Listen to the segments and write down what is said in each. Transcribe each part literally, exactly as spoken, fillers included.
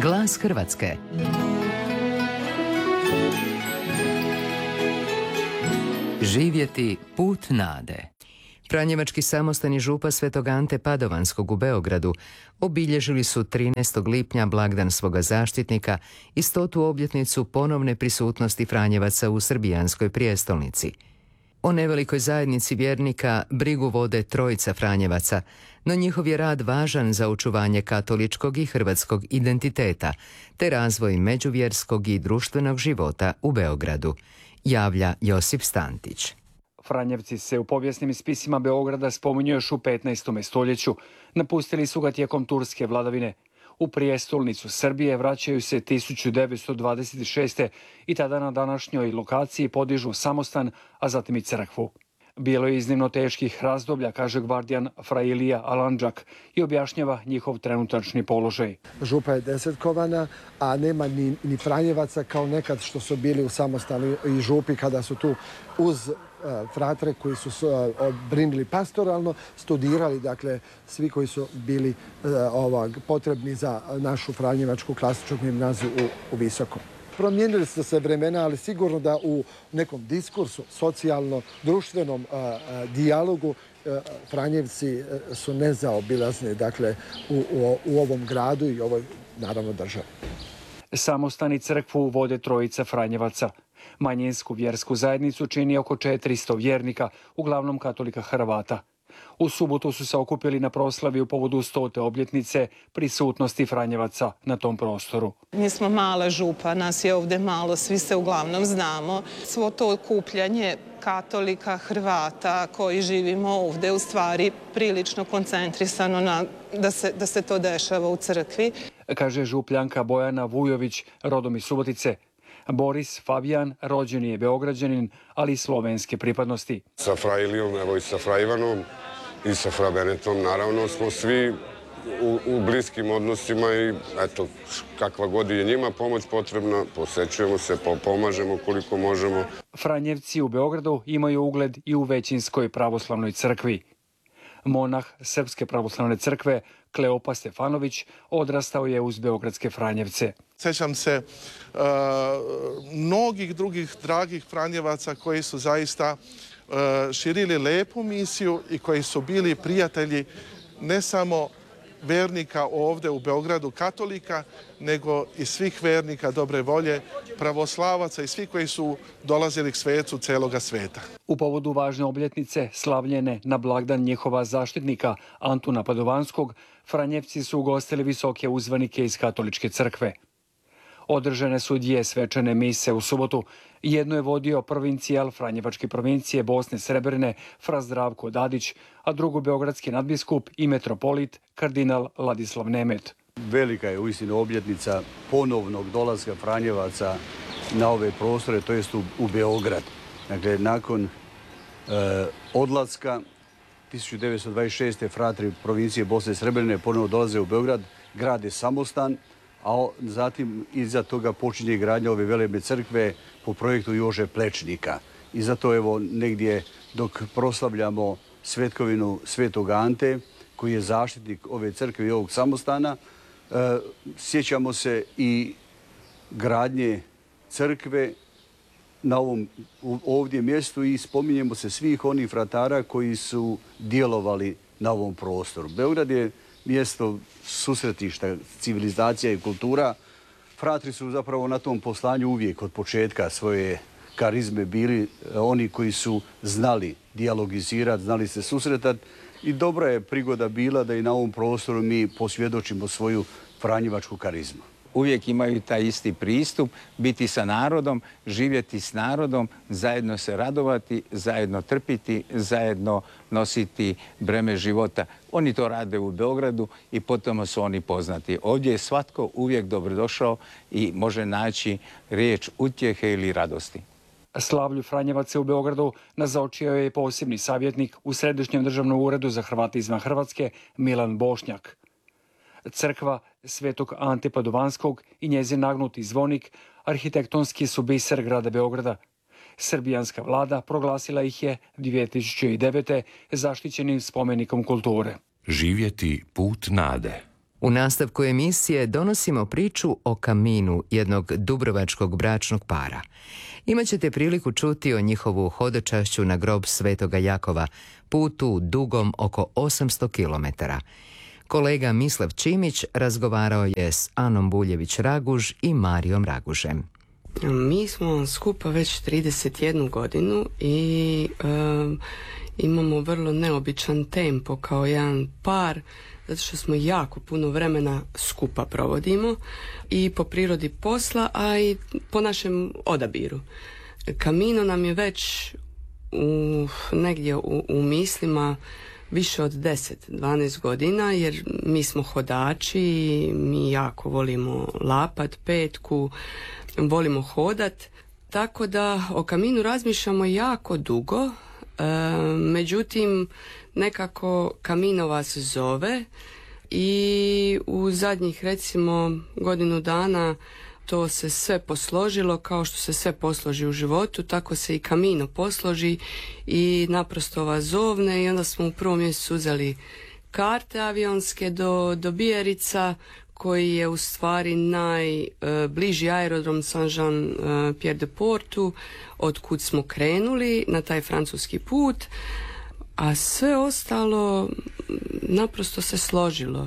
Glas Hrvatske. Živjeti put nade. Franjevački samostani župa Svetog Ante Padovanskog u Beogradu obilježili su trinaestog lipnja blagdan svoga zaštitnika i stotu obljetnicu ponovne prisutnosti Franjevaca u srbijanskoj prijestolnici. O nevelikoj zajednici vjernika brigu vode trojica Franjevaca, no njihov je rad važan za očuvanje katoličkog i hrvatskog identiteta, te razvoj međuvjerskog i društvenog života u Beogradu, javlja Josip Stantić. Franjevci se u povijesnim spisima Beograda spominju još u petnaestom stoljeću. Napustili su ga tijekom turske vladavine. U prijestolnicu Srbije vraćaju se tisuću devetsto dvadeset šeste. i tada na današnjoj lokaciji podižu samostan, a zatim i crkvu. Bilo je iznimno teških razdoblja, kaže gvardijan fra Ilija Alandžak i objašnjava njihov trenutačni položaj. Župa je desetkovana, a nema ni, ni Franjevaca kao nekad što su bili u samostanu i župi kada su tu uz fratre koji su brinili pastoralno, studirali, dakle, svi koji su bili uh, ovog, potrebni za našu Franjevačku klasičnu gimnaziju u, u Visokom. Promijenili su se vremena, ali sigurno da u nekom diskursu, socijalno-društvenom uh, uh, dijalogu uh, Franjevci uh, su nezaobilazni, dakle, u, u, u ovom gradu i ovoj, naravno, državi. Samostan i crkvu vode trojica Franjevaca. Manjinsku vjersku zajednicu čini oko četiristo vjernika, uglavnom katolika Hrvata. U subotu su se okupili na proslavi u povodu stote obljetnice prisutnosti Franjevaca na tom prostoru. Mi smo mala župa, nas je ovdje malo, svi se uglavnom znamo. Svo to okupljanje katolika, Hrvata koji živimo ovdje u stvari prilično koncentrisano na, da, se, da se to dešava u crkvi. Kaže župljanka Bojana Vujović, rodom iz Subotice. Boris Fabijan rođeni je Beograđanin, ali i slovenske pripadnosti. Sa fra Ilijom, evo i sa fra Ivanom i sa fra Benetom, naravno smo svi u, u bliskim odnosima i eto, kakva god je njima pomoć potrebna, posećujemo se, pomažemo koliko možemo. Franjevci u Beogradu imaju ugled i u većinskoj pravoslavnoj crkvi. Monah Srpske pravoslavne crkve Kleopa Stefanović odrastao je uz beogradske Franjevce. Sjećam se uh, mnogih drugih dragih Franjevaca koji su zaista uh, širili lepu misiju i koji su bili prijatelji ne samo vernika ovdje u Beogradu, katolika, nego i svih vernika dobre volje, pravoslavaca i svi koji su dolazili k svecu celoga sveta. U povodu važne obljetnice, slavljene na blagdan njihova zaštitnika Antuna Padovanskog, Franjevci su ugostili visoke uzvanike iz katoličke crkve. Održane su dvije svečane mise u subotu. Jedno je vodio provincijal Franjevačke provincije Bosne Srebrene fra Zdravko Dadić, a drugu beogradski nadbiskup i metropolit kardinal Ladislav Nemet. Velika je uistinu obljetnica ponovnog dolaska Franjevaca na ove prostore, to jest u, u Beograd. Dakle, nakon e, odlaska tisuću devetsto dvadeset šeste. fratri provincije Bosne Srebrene ponovo dolaze u Beograd, grade samostan, a zatim iza toga počinje gradnja ove velebne crkve po projektu Jože Plečnika. I zato evo negdje dok proslavljamo svetkovinu Svetog Ante, koji je zaštitnik ove crkve i ovog samostana, e, sjećamo se i gradnje crkve na ovom ovdje mjestu i spominjemo se svih onih fratara koji su djelovali na ovom prostoru. Beograd je mjesto susretišta, civilizacija i kultura. Fratri su zapravo na tom poslanju uvijek od početka svoje karizme bili oni koji su znali dijalogizirati, znali se susretati i dobra je prigoda bila da i na ovom prostoru mi posvjedočimo svoju franjevačku karizmu. Uvijek imaju taj isti pristup, biti sa narodom, živjeti s narodom, zajedno se radovati, zajedno trpiti, zajedno nositi breme života. Oni to rade u Beogradu i potom su oni poznati. Ovdje je svatko uvijek dobrodošao i može naći riječ utjehe ili radosti. Slavlju Franjevaca u Beogradu nazočio je posebni savjetnik u Središnjem državnom uredu za Hrvate izvan Hrvatske Milan Bošnjak. Crkva Svetog Ante Padovanskog i njezin nagnuti zvonik arhitektonski su biser grada Beograda. Srbijanska vlada proglasila ih je dvije tisuće devete. zaštićenim spomenikom kulture. Živjeti put nade. U nastavku emisije donosimo priču o kaminu jednog dubrovačkog bračnog para. Imaćete priliku čuti o njihovu hodočašću na grob Svetoga Jakova, putu dugom oko osamsto kilometara. Kolega Mislav Čimić razgovarao je s Anom Buljević-Raguž i Marijom Ragužem. Mi smo skupa već trideset jednu godinu i e, imamo vrlo neobičan tempo kao jedan par, zato što smo jako puno vremena skupa provodimo i po prirodi posla, a i po našem odabiru. Camino nam je već u, negdje u, u mislima više od deset do dvanaest godina, jer mi smo hodači, mi jako volimo lapat petku, volimo hodat, tako da o kaminu razmišljamo jako dugo, e, međutim nekako Camino vas zove i u zadnjih recimo godinu dana to se sve posložilo, kao što se sve posloži u životu, tako se i Camino posloži i naprosto vas zovne i onda smo u prvom mjesecu uzeli karte avionske do, do Bijerica, koji je u stvari najbliži aerodrom Saint-Jean-Pied-de-Portu, od kud smo krenuli na taj francuski put, a sve ostalo naprosto se složilo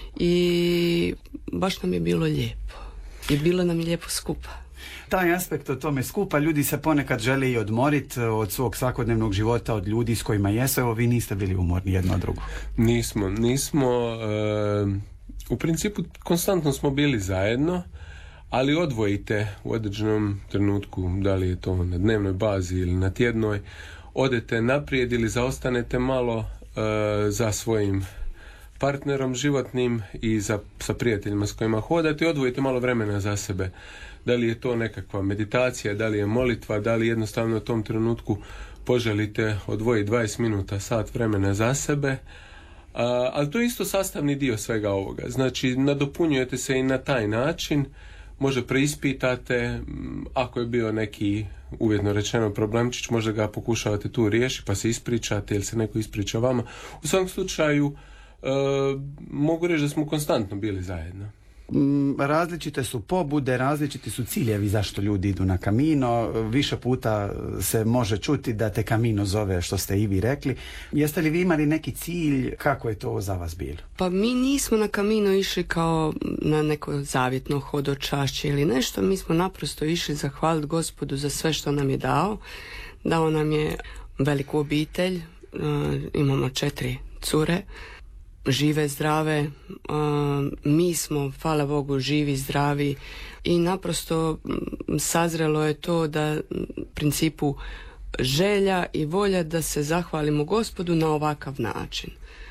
i baš nam je bilo lijepo i bilo nam je lijepo skupa. Taj aspekt o tome skupa, ljudi se ponekad žele i odmoriti od svog svakodnevnog života, od ljudi s kojima jesu. Evo, vi niste bili umorni jedno od drugo. Nismo, nismo. E, u principu konstantno smo bili zajedno, ali odvojite u određenom trenutku, da li je to na dnevnoj bazi ili na tjednoj, odete naprijed ili zaostanete malo e, za svojim partnerom životnim i za, sa prijateljima s kojima hodate i odvojite malo vremena za sebe. Da li je to nekakva meditacija, da li je molitva, da li jednostavno u tom trenutku poželite odvojiti dvadeset minuta, sat vremena za sebe. A, ali to je isto sastavni dio svega ovoga. Znači, nadopunjujete se i na taj način, možda preispitate, ako je bio neki, uvjetno rečeno, problemčić, možda ga pokušavate tu riješiti, pa se ispričate ili se neko ispriča vama. U svakom slučaju, e, mogu reći da smo konstantno bili zajedno. Različite su pobude, različiti su ciljevi zašto ljudi idu na Camino. Više puta se može čuti da te Camino zove, što ste i vi rekli. Jeste li vi imali neki cilj? Kako je to za vas bilo? Pa mi nismo na Camino išli kao na neko zavjetno hodočašće ili nešto. Mi smo naprosto išli zahvaliti Gospodu za sve što nam je dao. Dao nam je veliku obitelj, imamo četiri cure, žive, zdrave, mi smo, hvala Bogu, živi, zdravi i naprosto sazrelo je to da u principu želja i volja da se zahvalimo Gospodu na ovakav način.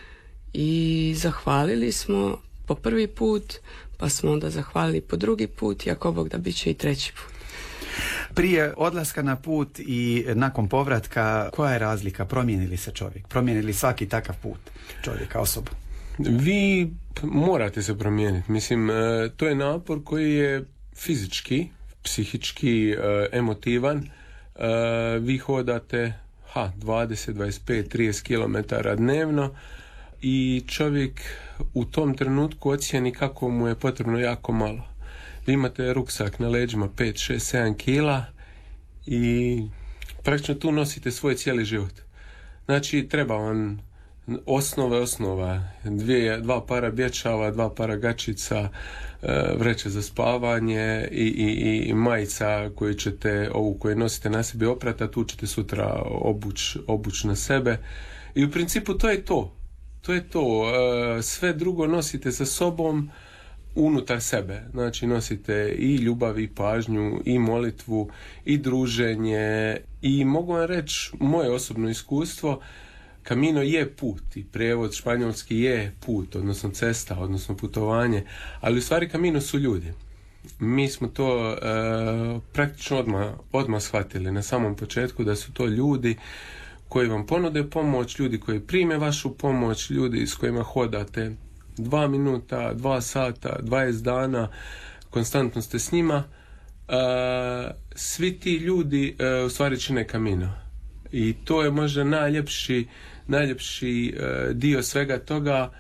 I zahvalili smo po prvi put, pa smo onda zahvalili po drugi put i ako Bog da bit će i treći put. Prije odlaska na put i nakon povratka, koja je razlika? Promijeni li se čovjek? Promijeni li svaki takav put čovjeka, osobu? Vi morate se promijeniti. Mislim, to je napor koji je fizički, psihički, emotivan. Vi hodate ha, dvadeset, dvadeset pet, trideset kilometara dnevno i čovjek u tom trenutku ocijeni kako mu je potrebno jako malo. Vi imate ruksak na leđima pet, šest, sedam kila i praktično tu nosite svoj cijeli život. Znači, treba vam osnove osnova, dvije, dva para bječava, dva para gačica, vreće za spavanje i, i, i majica koju ćete, ovu koju nosite na sebi oprati, a tu ćete sutra obuć, obuć na sebe. I u principu to je to. To je to. Sve drugo nosite sa sobom unutar sebe. Znači nosite i ljubav i pažnju i molitvu i druženje i mogu vam reći moje osobno iskustvo, Camino je put i prijevod španjolski je put, odnosno cesta, odnosno putovanje, ali u stvari Camino su ljudi. Mi smo to e, praktično odmah, odmah shvatili na samom početku da su to ljudi koji vam ponude pomoć, ljudi koji prime vašu pomoć, ljudi s kojima hodate dva minuta, dva sata, dvadeset dana, konstantno ste s njima. E, svi ti ljudi e, u stvari čine Camino. I to je možda najljepši najljepši uh, dio svega toga,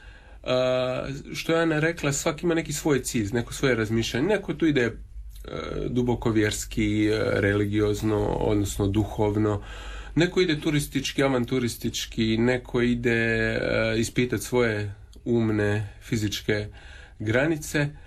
što je Ana rekla, svaki ima neki svoj cilj, neko svoje razmišljanje. Neko tu ide duboko vjerski, religiozno, odnosno duhovno. Neko ide turistički, avanturistički, neko ide ispitati svoje umne, fizičke granice.